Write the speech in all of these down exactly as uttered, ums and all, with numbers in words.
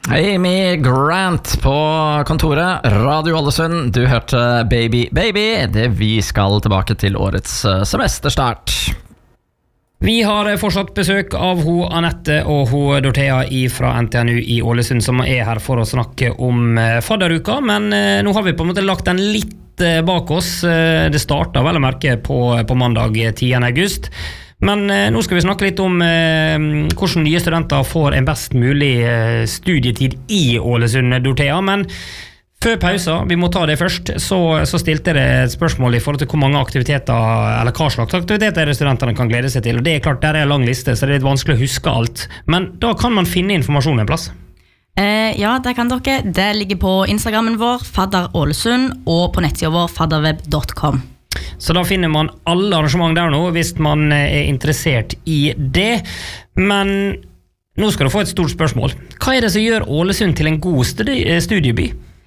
Amy Grant på kontoret, Radio Ålesund. Du hørte Baby Baby. Det vi skal tilbake til årets semesterstart. Vi har fortsatt besøk av ho Anette og ho Dorthea fra N T N U i Ålesund, som er her for å snakke om fadderuka, men nå har vi på en måte lagt den litt bak oss. Det startet vel å merke på, på mandag tiende august. Men eh, nå skal vi snakke litt om eh, hvordan nye studenter får en best mulig eh, studietid i Ålesund, Dorthea. Men før pausen, vi må ta det først, så, så stilte det et spørsmål i forhold til hvor mange aktiviteter, eller hva slags aktiviteter studentene kan glede seg til. Og det er klart, der er en lang liste, så det er litt vanskelig å huske alt. Men da kan man finne informasjon en plass. Eh, ja, det kan dere. Det ligger på Instagrammen vår, Fadder Ålesund, og på nettsiden vår, fadderweb punktum com. Så da finner man alle arrangement der nå, hvis man er interessert i det. Men nå skal du få et stort spørsmål. Hva er det som gjør Ålesund til en god studi- studieby?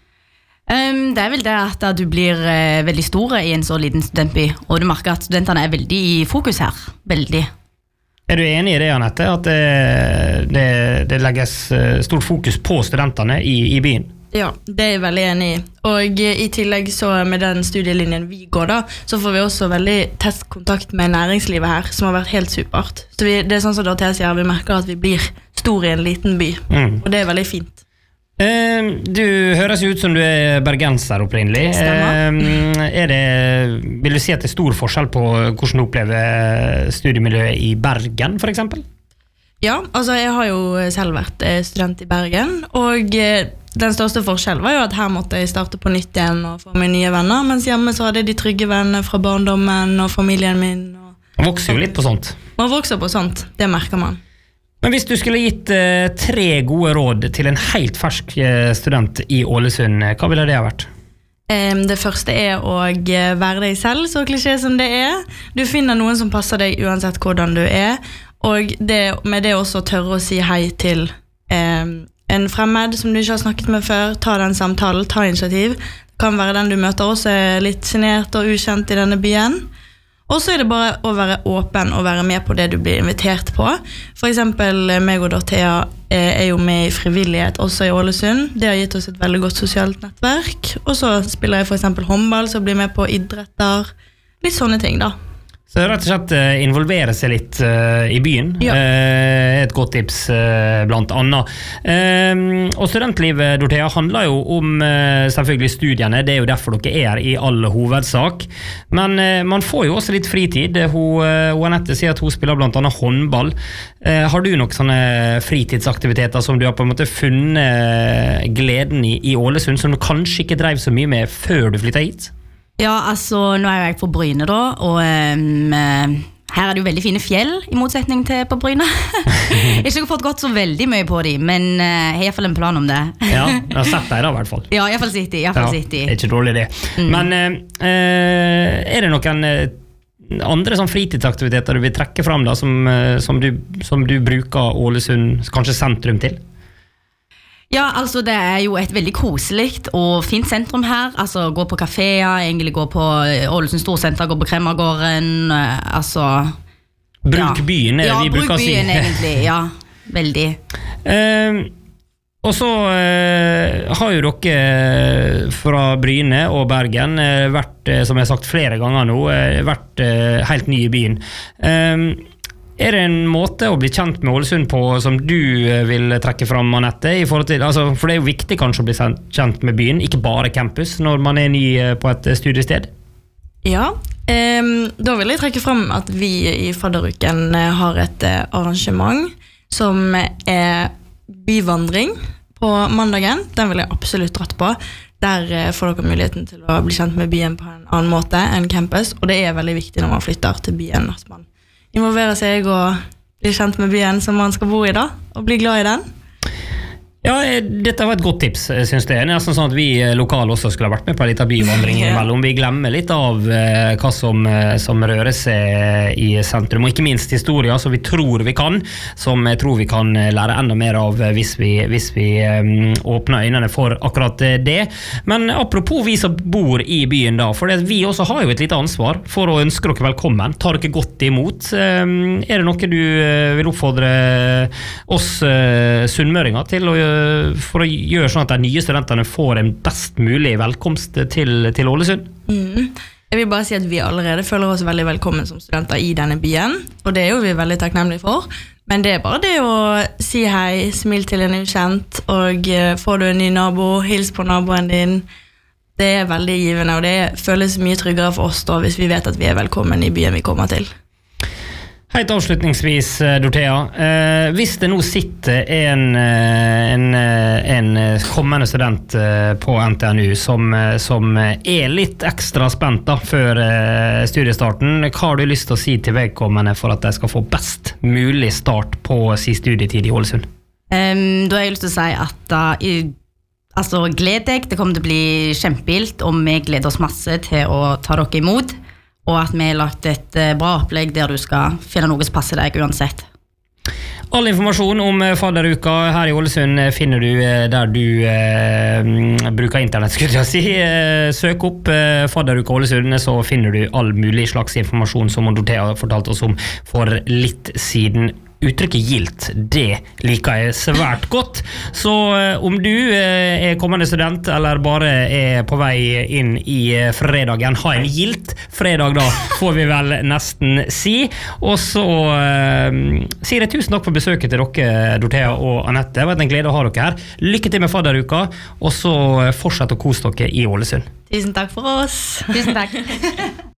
Um, det er vel det at du blir uh, veldig store i en så liten studentby, og du merker at studentene er veldig i fokus her. Veldig. Er du enig i det, Anette? At det, det, det legges stort fokus på studentene i, i byen? Ja, det er jeg veldig enig i. Og i tillegg så med den studielinjen vi går da, så får vi også veldig tett kontakt med næringslivet her, som har vært helt supert. Så vi, det er sånn som Dorthea sier, vi merker at vi blir stor i en liten by, mm. og det er veldig fint. Eh, du høres ut som du er bergenser opprinnelig. Eh, er det, vil du si at det er stor forskjell på hvordan du opplever studiemiljøet i Bergen, for eksempel? Ja, altså jeg har jo selv vært student i Bergen, og den største forskjellen var jo at her måtte jeg starte på nytt igjen og få meg nye venner, mens hjemme så hadde jeg de trygge vennene fra barndommen og familien min. Og man vokser jo litt på sånt. Man vokser på sånt, det merker man. Men hvis du skulle gitt uh, tre gode råd til en helt fersk uh, student i Ålesund, hva ville det ha vært? Um, det første er å være deg selv, så klisjé som det er. Du finner noen som passer deg uansett hvordan du er, og det, med det også tørre å si hei til um, en fremmed som du ikke har snakket med før. Ta den samtalen, ta initiativ. Det kan være den du møter også er litt genert og ukjent i denne byen. Og så er det bare å være åpen og være med på det du blir invitert på. For eksempel meg og Dorthea er jo med i frivillighet også i Ålesund. Det har gitt oss et veldig godt sosialt nettverk. Og så spiller jeg for eksempel håndball, så blir jeg med på idretter. Litt sånne ting da. Så rett og slett uh, involvere seg litt uh, i byen, ja. uh, et godt tips uh, blant annet. Uh, og studentlivet, Dorthea, handler jo om uh, selvfølgelig studiene, det er jo derfor dere er i all hovedsak. Men uh, man får jo også litt fritid. Hun, uh, Anette sier at hun spiller blant annet håndball. Uh, har du noen sånne fritidsaktiviteter som du har på en måte funnet gleden i, i Ålesund, som du kanskje ikke drev så mye med før du flyttet hit? Ja, altså, nå er jeg på Bryne da, og um, her er det jo veldig fine fjell, i motsetning til på Bryne. Jeg har ikke fått gått så veldig mye på dem, men uh, jeg har i hvert fall en plan om det. Ja, jeg har sett deg da i hvert fall. Ja, i hvert fall City, i hvert fall ja, City. Det er ikke dårlig det. Mm. Men uh, er det noen uh, andre sånn fritidsaktiviteter du vil trekke frem da, som, uh, som, du, som du bruker Ålesund, kanskje sentrum til? Ja, altså det er jo et veldig koselig og fint sentrum her. Altså gå på kaféer, egentlig gå på Ålesund Storsenter, gå på Kremmergården, altså... Bruk ja. byen, er det ja, vi bruker å si. Ja, bruk byen egentlig, ja, veldig. Uh, og så uh, har jo dere fra Bryne og Bergen uh, vært, uh, som jeg har sagt flere ganger nå, uh, vært uh, helt nye i byen. Uh, Er det en måte å bli kjent med Ålesund på som du vil trekke fram, Anette? I forhold til, altså, for det er jo viktig kanskje å bli kjent med byen, ikke bare campus, når man er ny på et studiested? Ja, um, da vil jeg trekke fram at vi i Fadderuken har et arrangement som er byvandring på mandagen. Den vil jeg absolutt dratt på. Der får dere muligheten til å bli kjent med byen på en annen måte enn campus, og det er veldig viktig når man flytter til byen, at man involvere seg og bli kjent med byen som man skal bo i da, og bli glad i den. Ja, dette var et godt tips, synes jeg. Det er nesten sånn at vi lokale også skulle ha vært med på en liten byvandring imellom. Vi glemmer litt av eh, hva som, som rører seg i sentrum, og ikke minst historier som vi tror vi kan, som jeg tror vi kan lære enda mer av hvis vi, hvis vi um, åpner øynene for akkurat det. Men apropos vi som bor i byen da, for vi også har jo et lite ansvar for å ønske dere velkommen. Tar dere godt imot? Um, er det noe du vil oppfordre oss uh, sunnmøringer til å gjøre for å gjøre sånn at de nye studentene får en best mulig velkomst til, til Ålesund? Mm. Jeg vil bare si at vi allerede føler oss veldig velkommen som studenter i denne byen, og det er jo vi veldig takknemlige for. Men det er bare det å si hei, smil til en ukjent, og får du en ny nabo, hils på naboen din. Det er veldig givende, og det føles mye tryggere for oss da, hvis vi vet at vi er velkommen i byen vi kommer til. Helt avslutningsvis, Dorthea, eh, hvis det nå sitter en, en, en kommende student på N T N U som, som er litt ekstra spent da, før studiestarten, hva har du lyst til å si til vedkommende for at de skal få best mulig start på sin studietid i Ålesund? Um, da har jeg lyst til å si at da, i, altså, gled deg, det kommer til å bli kjempegilt, og vi gleder oss masse til å ta dere imot, og at vi har lagt et bra opplegg der du skal finne noe som passer deg uansett. All informasjon om fadderuka her i Ålesund finner du der du eh, bruker internett, skulle jeg si. Søk opp eh, fadderuka Ålesund, så finner du all mulig slags informasjon som Dorthea fortalte oss om for litt siden. Uttrykket gilt, det liker jeg svært godt. Så eh, om du eh, er kommende student, eller bare er på vei inn i eh, fredagen, ha en gilt fredag da, får vi vel nesten si. Og så eh, sier jeg tusen takk for besøket til dere, Dorthea og Anette. Det var en glede å ha dere her. Lykke til med fadderuka, og så fortsett å kose dere i Ålesund. Tusen takk for oss. Tusen takk.